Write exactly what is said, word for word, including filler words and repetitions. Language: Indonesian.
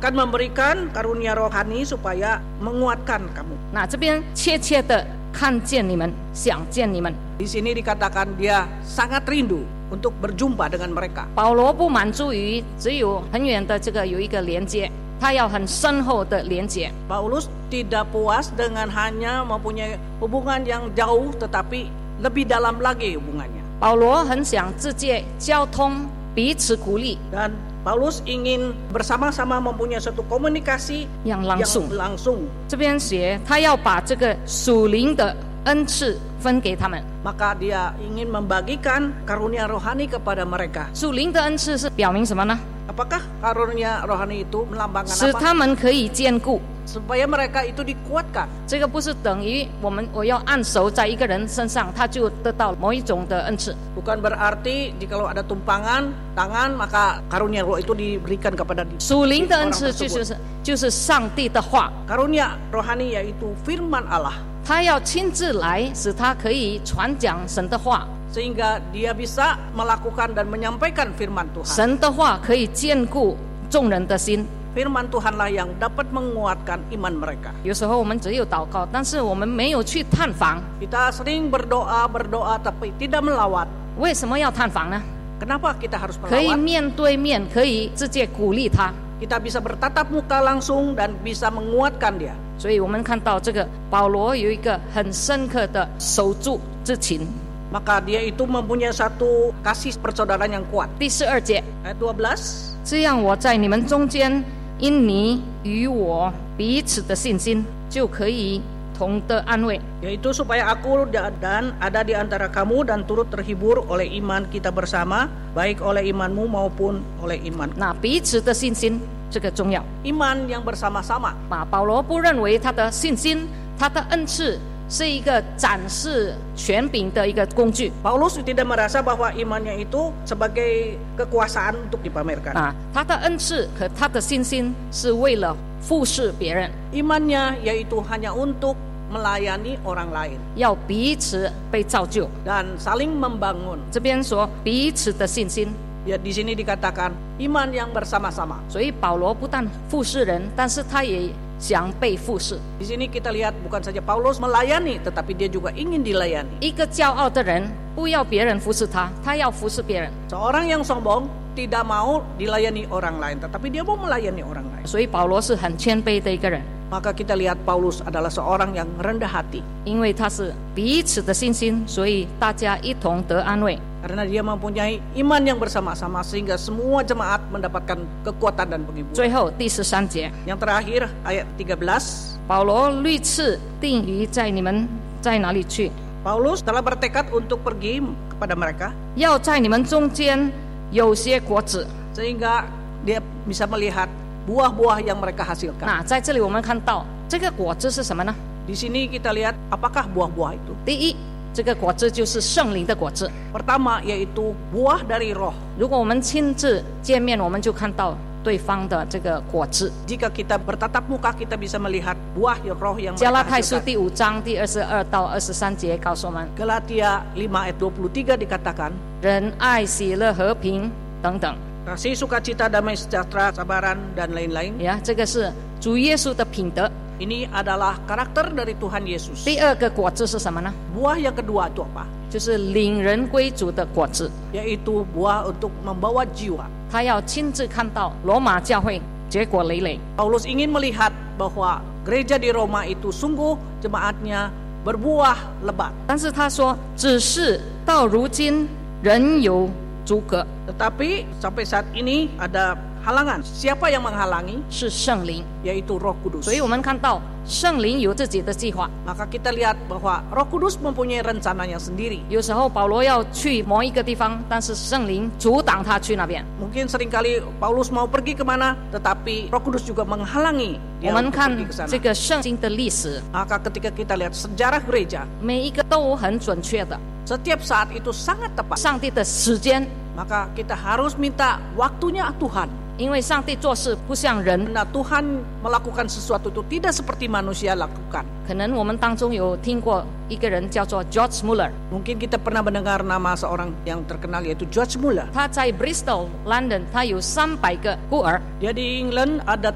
akan memberikan karunia rohani supaya menguatkan kamu. 那这边切切的看见你们，想见你们。 Di sini dikatakan dia sangat rindu untuk berjumpa dengan mereka. 保罗不满足于只有很远的这个有一个连接，他要很深厚的连接。 Paulus tidak puas dengan hanya mempunyai hubungan yang jauh, tetapi lebih dalam lagi hubungannya. 保罗很想直接交通，彼此鼓励。 Dan Paulus ingin bersama-sama mempunyai suatu komunikasi yang langsung. yang langsung. 这边写他要把这个属灵的恩赐分给他们。 Maka dia ingin membagikan karunia rohani kepada mereka. 属灵的恩赐是表明什么呢？ Apakah karunia rohani itu melambangkan 使 apa? 他们可以坚固。 Supaya mereka itu dikuatkan. 这个不是等于我们我要按手在一个人身上，他就得到某一种的恩赐。 Bukan berarti jikalau ada tumpangan tangan maka karunia roh itu diberikan kepada 属灵的恩 orang 赐就 tersebut. 是就是上帝的话， Karunia rohani yaitu firman Allah. 他要亲自来，使他可以传讲神的话。 Sehingga dia bisa melakukan dan menyampaikan firman Tuhan. 神的话可以坚固众人的心。 Firman Tuhanlah yang dapat menguatkan iman mereka. 有时候我们只有祷告，但是我们没有去探访。 Kita sering berdoa berdoa tapi tidak melawat. 为什么要探访呢？ Kenapa kita harus 可以 melawat? 面对面，可以直接鼓励他。 Kita bisa bertatap muka langsung dan bisa menguatkan dia. 所以我们看到这个保罗有一个很深刻的守住之情。 Maka dia itu mempunyai satu kasih persaudaraan yang kuat. 第十二节， Ayat dua belas. 这样我在你们中间，因你与我彼此的信心，就可以同得安慰。 Yaitu supaya aku dan ada di antara kamu dan turut terhibur oleh iman kita bersama, baik oleh imanmu maupun oleh iman. 那彼此的信心这个重要。 Iman yang bersama-sama. 啊，保罗不认为他的信心、他的恩赐是一个展示权柄的一个工具。 Paulus tidak merasa bahwa imannya itu sebagai kekuasaan untuk dipamerkan. 啊，他的恩赐和他的信心是为了服侍别人， Imannya yaitu hanya untuk melayani orang lain 要彼此被造就。 dan saling membangun. 这边说彼此的信心， Ya di sini dikatakan iman yang bersama-sama. 所以保罗不但服侍人，但是他也想被服侍。 Di sini kita lihat bukan saja Paulus melayani, tetapi dia juga ingin dilayani. 一个骄傲的人不要别人服侍他，他要服侍别人。 Seorang yang sombong tidak mau dilayani orang lain, tetapi dia mau melayani orang lain. 所以保罗是很谦卑的一个人， Maka kita lihat Paulus adalah seorang yang rendah hati. 因为他是彼此的信心，所以大家一同得安慰。 Karena dia mempunyai iman yang bersama-sama sehingga semua jemaat mendapatkan kekuatan dan penghiburan. 最后第十三节， Yang terakhir ayat tiga belas. 保罗屡次定于在你们在哪里去， Paulus telah bertekad untuk pergi kepada mereka 要在你们中间有些果子。 sehingga dia bisa melihat buah-buah yang mereka hasilkan. 那在这里我们看到这个果子是什么呢？ Di sini kita lihat apakah buah-buah itu. 第一，这个果子就是圣灵的果子。 Pertama yaitu buah dari roh. 如果我们亲自见面，我们就看到对方的这个果子。 Jika kita bertatap muka kita bisa melihat buah roh yang 加拉 mereka 太书 hasilkan. 第五章第二十二到二十三节告诉我们， Galatia lima ayat dua puluh tiga dikatakan 仁爱、喜乐、和平等等。 kasih, sukacita, damai sejahtera, sabaran dan lain-lain. 呀，这个是主耶稣的品德。 Ini adalah karakter dari Tuhan Yesus. 第二个果子是什么呢？ Buah yang kedua itu apa? 就是领人归主的果子。 Yaitu buah untuk membawa jiwa. 他要亲自看到罗马教会结果累累。 Paulus ingin melihat bahwa gereja di Roma itu sungguh jemaatnya berbuah lebat. 但是他说，只是到如今仍有阻隔， Tetapi sampai saat ini ada halangan. Siapa yang menghalangi? 是圣灵。 Yaitu Roh Kudus. 所以我们看到圣灵有自己的计划。 Maka kita lihat bahwa Roh Kudus mempunyai rencananya sendiri. 有时候保罗要去某一个地方，但是圣灵阻挡他去那边。 Mungkin seringkali Paulus mau pergi kemana, tetapi Roh Kudus juga menghalangi 我 dia 们 untuk 看 pergi ke sana. 这个圣经的历史， Maka ketika kita lihat sejarah gereja, 每一个都很准确的。 setiap saat itu sangat tepat. 上帝的时间， Maka kita harus minta waktunya Tuhan. 因为上帝做事不像人。 Nah, Tuhan melakukan sesuatu itu tidak seperti manusia lakukan. 可能我们当中有听过一个人叫做 George Muller， Mungkin kita pernah mendengar nama seorang yang terkenal yaitu George Muller. 他在 Bristol London， 他有三百个孤儿。 Dia di England ada